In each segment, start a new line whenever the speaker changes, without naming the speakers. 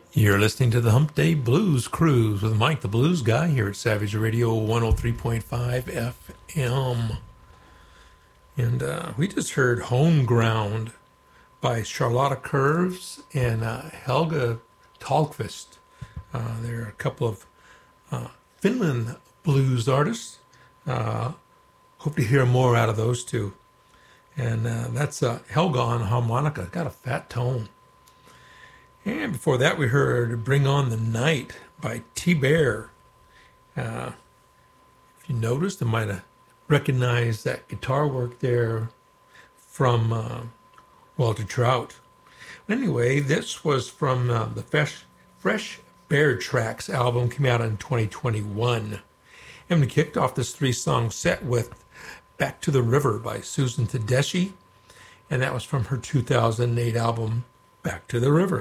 You're listening to the Hump Day Blues Cruise with Mike the Blues Guy here at Savage Radio 103.5 FM. And we just heard Home Ground by Charlotta Curves and Helga Tallqvist. They're a couple of Finland blues artists. Hope to hear more out of those two. And that's Helga on harmonica. Got a fat tone. And before that, we heard Bring On the Night by T-Bear. If you noticed, I might have recognized that guitar work there from Walter Trout. Anyway, this was from the Fresh Bear Tracks album, came out in 2021. And we kicked off this three-song set with Back to the River by Susan Tedeschi, and that was from her 2008 album, Back to the River.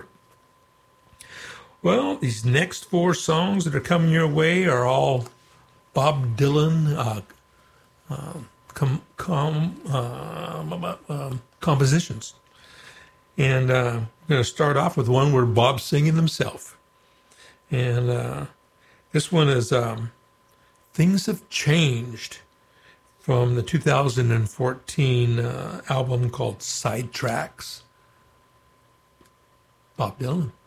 Well, these next four songs that are coming your way are all Bob Dylan compositions. And I'm going to start off with one where Bob's singing himself. And this one is Things Have Changed from the 2014 album called Sidetracks. Bob Dylan.